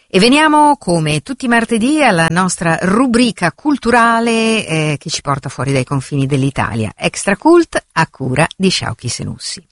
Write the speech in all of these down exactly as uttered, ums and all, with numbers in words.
E veniamo, come tutti i martedì, alla nostra rubrica culturale eh, che ci porta fuori dai confini dell'Italia. Extra Cult a cura di Sciauchi Senussi.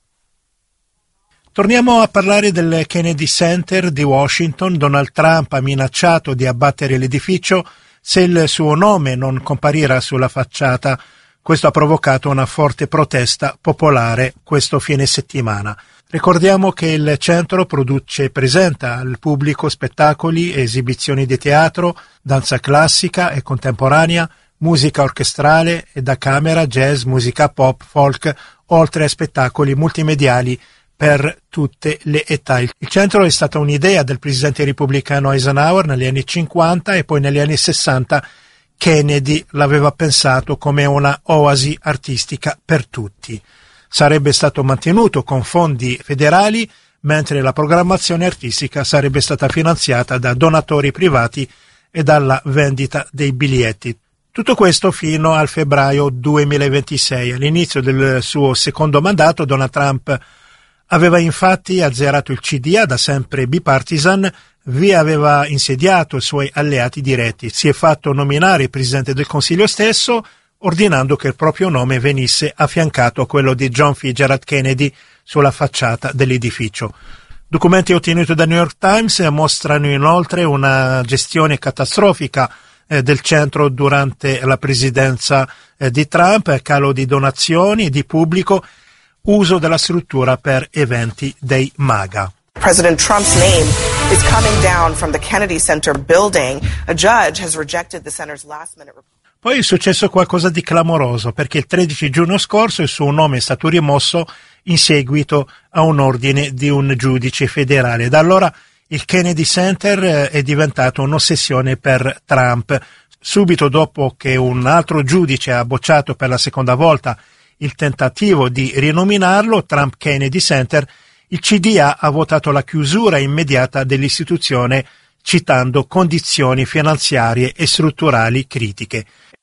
Torniamo a parlare del Kennedy Center di Washington. Donald Trump ha minacciato di abbattere l'edificio se il suo nome non comparirà sulla facciata. Questo ha provocato una forte protesta popolare questo fine settimana. Ricordiamo che il centro produce e presenta al pubblico spettacoli e esibizioni di teatro, danza classica e contemporanea, musica orchestrale e da camera, jazz, musica pop, folk, oltre a spettacoli multimediali per tutte le età. Il centro è stata un'idea del presidente repubblicano Eisenhower negli anni cinquanta e poi negli anni sessanta Kennedy l'aveva pensato come una oasi artistica per tutti. Sarebbe stato mantenuto con fondi federali, mentre la programmazione artistica sarebbe stata finanziata da donatori privati e dalla vendita dei biglietti. Tutto questo fino al febbraio duemilaventisei. All'inizio del suo secondo mandato, Donald Trump aveva infatti azzerato il C D A, da sempre bipartisan, vi aveva insediato i suoi alleati diretti, si è fatto nominare il presidente del Consiglio stesso, ordinando che il proprio nome venisse affiancato a quello di John Fitzgerald Kennedy sulla facciata dell'edificio. Documenti ottenuti da New York Times mostrano inoltre una gestione catastrofica eh, del centro durante la presidenza eh, di Trump, calo di donazioni, di pubblico, uso della struttura per eventi dei MAGA. President Trump's name is coming down from the Kennedy Center building. A judge has rejected the center's last-minute report. Poi è successo qualcosa di clamoroso, perché il tredici giugno scorso il suo nome è stato rimosso in seguito a un ordine di un giudice federale. Da allora il Kennedy Center è diventato un'ossessione per Trump. Subito dopo che un altro giudice ha bocciato per la seconda volta il tentativo di rinominarlo Trump Kennedy Center, il C D A ha votato la chiusura immediata dell'istituzione, citando condizioni finanziarie e strutturali critiche.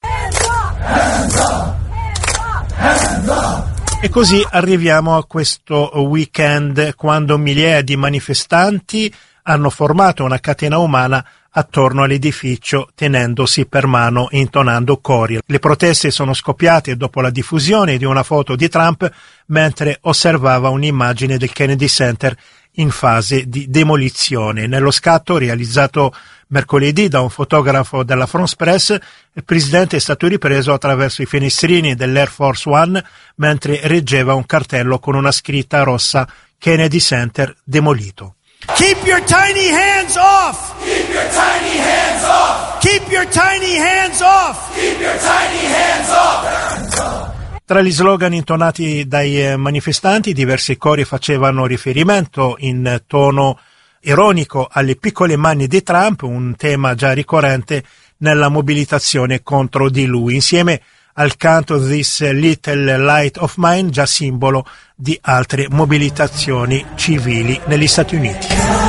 E così arriviamo a questo weekend, quando migliaia di manifestanti hanno formato una catena umana attorno all'edificio, tenendosi per mano e intonando cori. Le proteste sono scoppiate dopo la diffusione di una foto di Trump mentre osservava un'immagine del Kennedy Center in fase di demolizione. Nello scatto realizzato mercoledì da un fotografo della France Press, il presidente è stato ripreso attraverso i finestrini dell'Air Force One mentre reggeva un cartello con una scritta rossa: Kennedy Center demolito. Keep your tiny hands off! Keep your tiny hands off! Keep your tiny hands off! Keep your tiny hands off! Tra gli slogan intonati dai manifestanti, diversi cori facevano riferimento in tono ironico alle piccole mani di Trump, un tema già ricorrente nella mobilitazione contro di lui, insieme al canto This Little Light of Mine, già simbolo di altre mobilitazioni civili negli Stati Uniti.